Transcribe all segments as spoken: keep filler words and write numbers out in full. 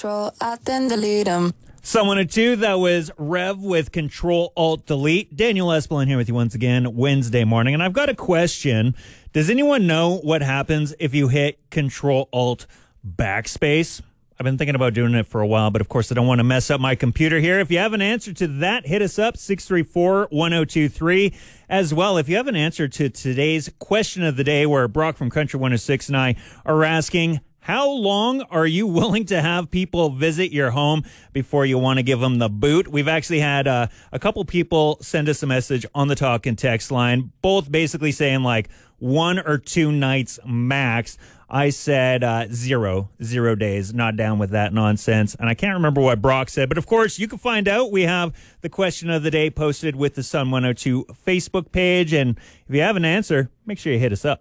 Control, I then delete them. Someone or two, that was Rev with Control Alt Delete. Daniel Espelin here with you once again, Wednesday morning. And I've got a question. Does anyone know what happens if you hit Control Alt Backspace? I've been thinking about doing it for a while, but of course I don't want to mess up my computer here. If you have an answer to that, hit us up, six three four, one oh two three. As well, if you have an answer to today's question of the day, where Brock from Country one oh six and I are asking, how long are you willing to have people visit your home before you want to give them the boot? We've actually had uh, a couple people send us a message on the talk and text line, both basically saying like one or two nights max. I said uh, zero, zero days, not down with that nonsense. And I can't remember what Brock said, but of course you can find out. We have the question of the day posted with the Sun one oh two Facebook page. And if you have an answer, make sure you hit us up.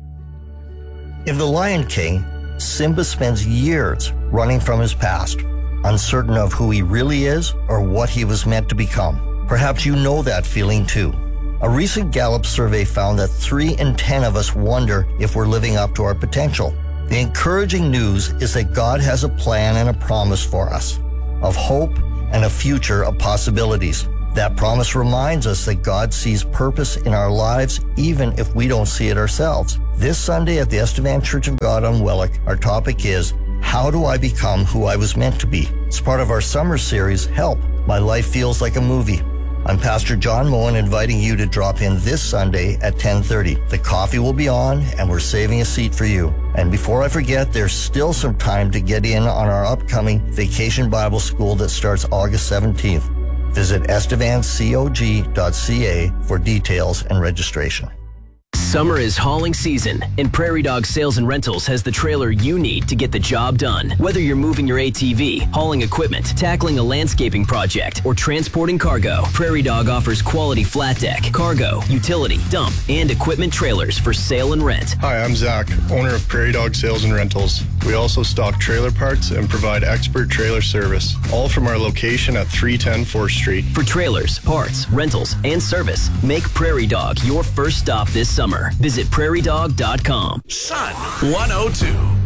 In The Lion King, Simba spends years running from his past, uncertain of who he really is or what he was meant to become. Perhaps you know that feeling too. A recent Gallup survey found that three in ten of us wonder if we're living up to our potential. The encouraging news is that God has a plan and a promise for us, of hope and a future of possibilities. That promise reminds us that God sees purpose in our lives even if we don't see it ourselves. This Sunday at the Estevan Church of God on Wellick, our topic is, how do I become who I was meant to be? It's part of our summer series, Help, My Life Feels Like a Movie. I'm Pastor John Moen, inviting you to drop in this Sunday at ten thirty. The coffee will be on, and we're saving a seat for you. And before I forget, there's still some time to get in on our upcoming Vacation Bible School that starts August seventeenth. Visit estevan cog dot c a for details and registration. Summer is hauling season, and Prairie Dog Sales and Rentals has the trailer you need to get the job done. Whether you're moving your A T V, hauling equipment, tackling a landscaping project, or transporting cargo, Prairie Dog offers quality flat deck, cargo, utility, dump, and equipment trailers for sale and rent. Hi, I'm Zach, owner of Prairie Dog Sales and Rentals. We also stock trailer parts and provide expert trailer service, all from our location at three ten fourth Street. For trailers, parts, rentals, and service, make Prairie Dog your first stop this summer. Visit prairie dog dot com. Sun one oh two.